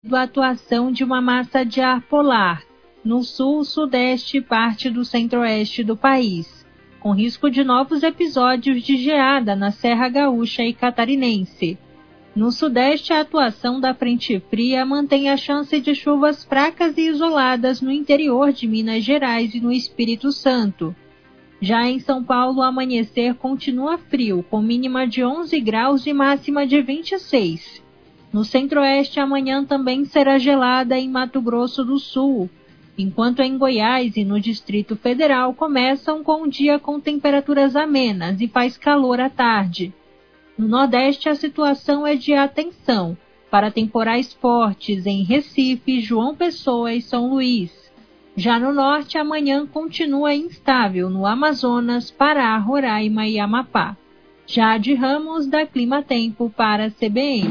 a atuação de uma massa de ar polar no sul, sudeste e parte do centro-oeste do país, com risco de novos episódios de geada na Serra Gaúcha e Catarinense. No sudeste, a atuação da frente fria mantém a chance de chuvas fracas e isoladas no interior de Minas Gerais e no Espírito Santo. Já em São Paulo, o amanhecer continua frio, com mínima de 11 graus e máxima de 26. No centro-oeste, amanhã também será gelada em Mato Grosso do Sul, enquanto em Goiás e no Distrito Federal começam com o dia com temperaturas amenas e faz calor à tarde. No Nordeste, a situação é de atenção para temporais fortes em Recife, João Pessoa e São Luís. Já no Norte, amanhã continua instável no Amazonas, Pará, Roraima e Amapá. Jade Ramos, da Clima Tempo para a CBN.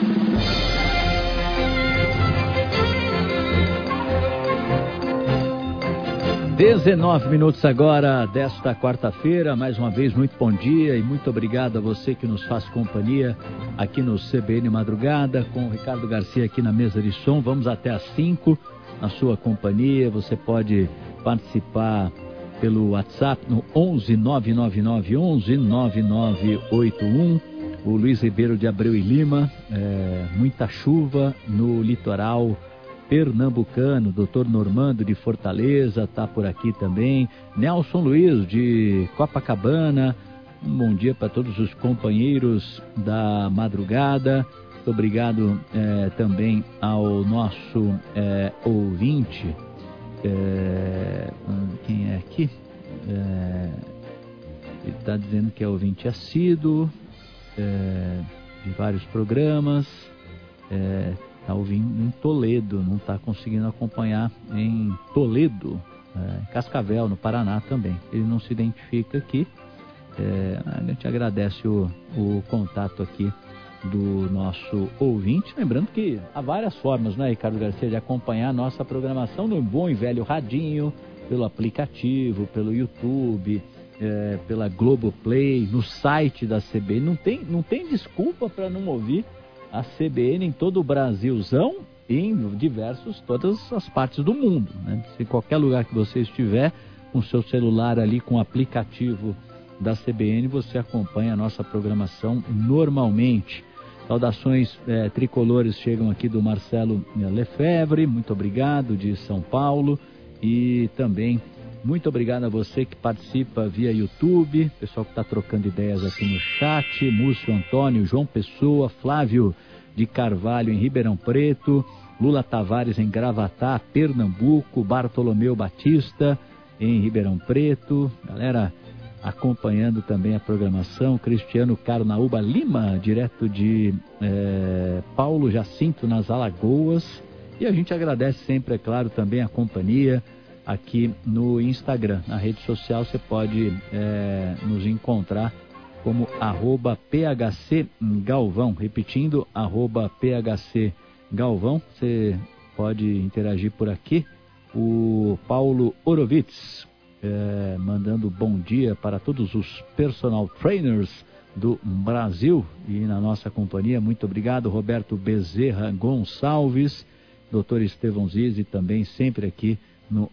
(19 minutos) agora desta quarta-feira. Mais uma vez, muito bom dia e muito obrigado a você que nos faz companhia aqui no CBN Madrugada, com o Ricardo Garcia aqui na mesa de som. Vamos até às 5 na sua companhia. Você pode participar pelo WhatsApp no 11 999 11 9981. O Luiz Ribeiro de Abreu e Lima, muita chuva no litoral pernambucano. Doutor Normando de Fortaleza está por aqui também. Nelson Luiz de Copacabana, um bom dia para todos os companheiros da madrugada. Muito obrigado também ao nosso ouvinte. Quem é aqui? Ele está dizendo que é ouvinte assíduo de vários programas. Está ouvindo em Toledo, não está conseguindo acompanhar em Toledo, Cascavel, no Paraná também. Ele não se identifica aqui. A gente agradece o contato aqui do nosso ouvinte. Lembrando que há várias formas, né, Ricardo Garcia, de acompanhar a nossa programação no bom e velho radinho, pelo aplicativo, pelo YouTube, pela Globoplay, no site da CBN. Não tem desculpa para não ouvir a CBN em todo o Brasilzão e em todas as partes do mundo, né? Se em qualquer lugar que você estiver, com seu celular ali, com o aplicativo da CBN, você acompanha a nossa programação normalmente. Saudações tricolores chegam aqui do Marcelo Lefebvre, muito obrigado, de São Paulo. E também muito obrigado a você que participa via YouTube, pessoal que está trocando ideias aqui no chat, Múcio Antônio, João Pessoa, Flávio de Carvalho em Ribeirão Preto, Lula Tavares em Gravatá, Pernambuco, Bartolomeu Batista em Ribeirão Preto, galera acompanhando também a programação, Cristiano Carnaúba Lima, direto de Paulo Jacinto, nas Alagoas. E a gente agradece sempre, é claro, também a companhia aqui no Instagram. Na rede social você pode nos encontrar como @PHCGalvão, repetindo, @PHCGalvão. Você pode interagir por aqui. O Paulo Orovitz mandando bom dia para todos os personal trainers do Brasil e na nossa companhia. Muito obrigado, Roberto Bezerra Gonçalves, Dr. Estevão Zizi, também sempre aqui no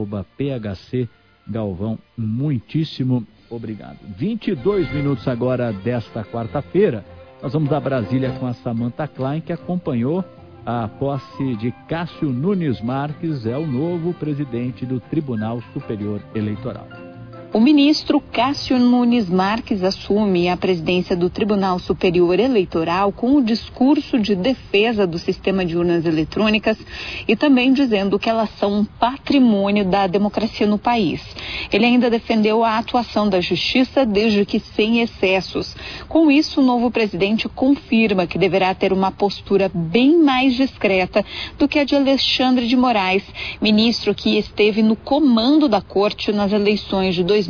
@PHCGalvão. Muitíssimo obrigado. 22 minutos agora desta quarta-feira. Nós vamos a Brasília com a Samantha Klein, que acompanhou a posse de Cássio Nunes Marques, o novo presidente do Tribunal Superior Eleitoral. O ministro Cássio Nunes Marques assume a presidência do Tribunal Superior Eleitoral com o discurso de defesa do sistema de urnas eletrônicas e também dizendo que elas são um patrimônio da democracia no país. Ele ainda defendeu a atuação da justiça, desde que sem excessos. Com isso, o novo presidente confirma que deverá ter uma postura bem mais discreta do que a de Alexandre de Moraes, ministro que esteve no comando da corte nas eleições de 2022.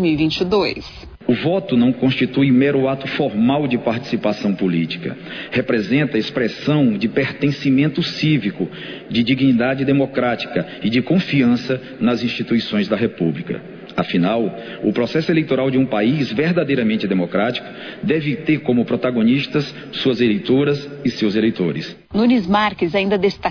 O voto não constitui mero ato formal de participação política. Representa a expressão de pertencimento cívico, de dignidade democrática e de confiança nas instituições da República. Afinal, o processo eleitoral de um país verdadeiramente democrático deve ter como protagonistas suas eleitoras e seus eleitores. Nunes Marques ainda destacou